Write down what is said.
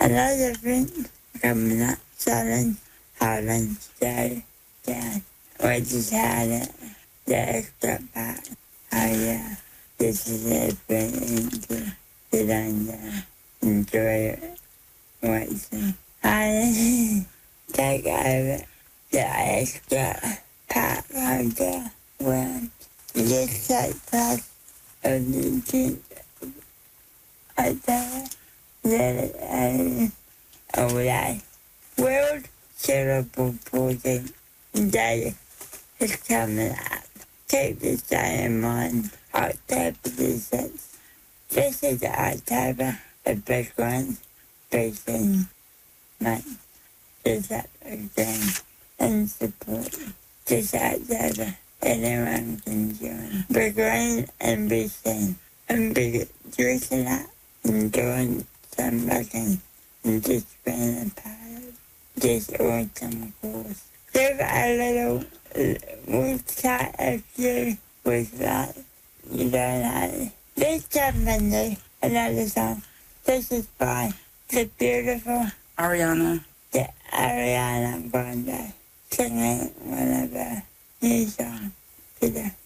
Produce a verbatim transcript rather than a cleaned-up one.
Another thing coming up, challenge, Holland, Jerry, Dad. We just had it. The extra part. Oh yeah, this is it. Bring into sit on there. Enjoy it. Watching. I take over the extra part of the world. This like part of the team. I don't let it away. World Cerebral Palsy Day is coming up. Keep this day in mind. October the sixth. This is October, a big one. Facing month. This up again and support. This October, anyone can join. Big one and be seen. And be dressing up and doing some looking and just being a part of this awesome course. Give a little website if you would like. You don't know. This something new, another song. This is by the beautiful Ariana. The Ariana Grande singing one of her new songs today.